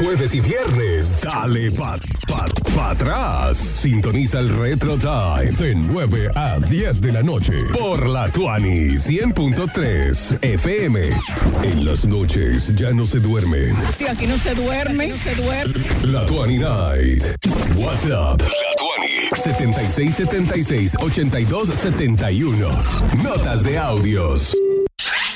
jueves y viernes, dale pa atrás. Sintoniza el Retro Time de 9 a 10 de la noche por la Tuani 100.3 FM. En las noches ya no se duermen. Aquí no se duerme, La Tuani Night. WhatsApp. La Tuani 7676-8271. Notas de audios.